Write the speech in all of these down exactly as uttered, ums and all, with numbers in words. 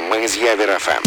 Ми з Явір еф ем.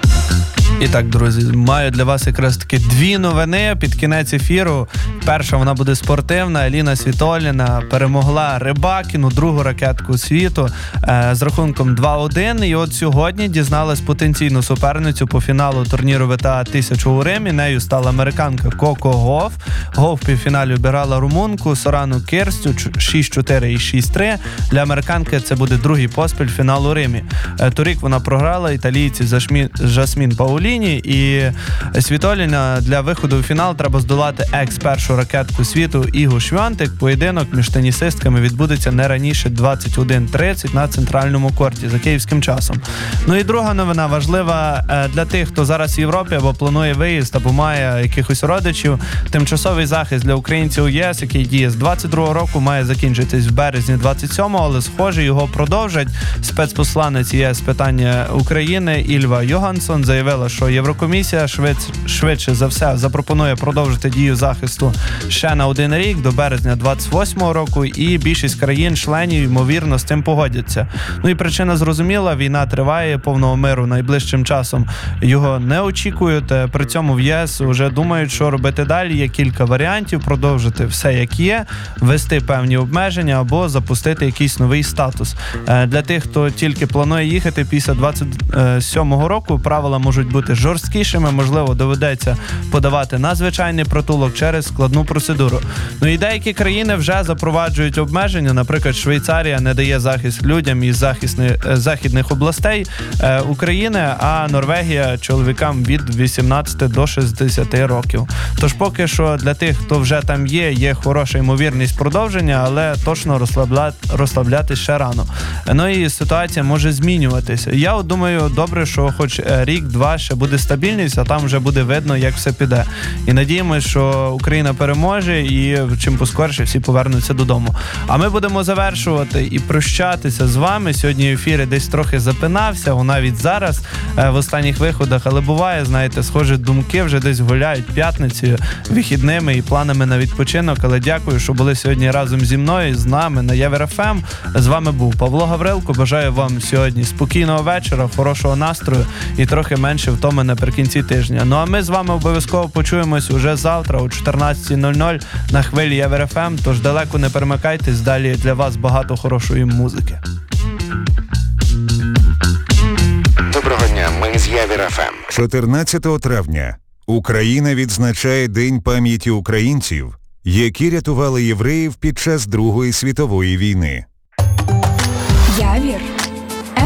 І так, друзі, маю для вас якраз таки дві новини під кінець ефіру. Перша, вона буде спортивна. Еліна Світоліна перемогла Рибакіну, другу ракетку світу, е, з рахунком два один. І от сьогодні дізналась потенційну суперницю по фіналу турніру ве те а тисячу у Римі. Нею стала американка Коко Гофф. Гофф в півфіналі обіграла румунку Сорану Кірстю шість чотири і шість три. Для американки це буде другий поспіль фінал у Римі. Е, торік вона програла італійці Жашмін, Жасмін Пауліні, і Світоліна для виходу у фінал треба здолати екс-першу ракетку світу Ігу Швьонтек. Поєдинок між тенісистками відбудеться не раніше двадцять один тридцять на центральному корті за київським часом. Ну і друга новина важлива для тих, хто зараз в Європі або планує виїзд, або має якихось родичів. Тимчасовий захист для українців у ЄС, який діє з двадцять другого року, має закінчитись в березні двадцять сьомого, але схоже його продовжать. Спецпосланець ЄС з питання України Ільва Йогансон заявила, що Єврокомісія швидше, швидше за все запропонує продовжити дію захисту ще на один рік, до березня двадцять восьмого року, і більшість країн-членів, ймовірно, з цим погодяться. Ну і причина зрозуміла, війна триває, повного миру найближчим часом його не очікують. При цьому в ЄС вже думають, що робити далі. Є кілька варіантів: продовжити все як є, ввести певні обмеження або запустити якийсь новий статус. Для тих, хто тільки планує їхати після двадцять сьомого року, правила можуть бути жорсткішими, можливо, доведеться подавати на звичайний притулок через складну процедуру. Ну і деякі країни вже запроваджують обмеження, наприклад, Швейцарія не дає захист людям із захисних, західних областей е, України, а Норвегія чоловікам від вісімнадцяти до шістдесяти років. Тож поки що для тих, хто вже там є, є хороша ймовірність продовження, але точно розслабля... розслабляти ще рано. Ну і ситуація може змінюватися. Я от думаю, добре, що хоч рік-два ще буде стабільність, а там вже буде видно, як все піде. І надіємося, що Україна переможе і чим поскоріше всі повернуться додому. А ми будемо завершувати і прощатися з вами. Сьогодні в ефірі десь трохи запинався, навіть зараз в останніх виходах, але буває, знаєте, схожі думки вже десь гуляють п'ятницею, вихідними і планами на відпочинок. Але дякую, що були сьогодні разом зі мною, з нами на Явір еф ем. З вами був Павло Гаврилко. Бажаю вам сьогодні спокійного вечора, хорошого настрою і трохи менше втоми наприкінці тижня. Ну а ми з вами обов'язково почуємось уже завтра о чотирнадцятій нуль нуль на хвилі Явір еф ем, тож далеко не перемикайтесь, далі для вас багато хорошої музики. Доброго дня, ми з Явір еф ем. чотирнадцятого травня Україна відзначає День пам'яті українців, які рятували євреїв під час Другої світової війни. Явір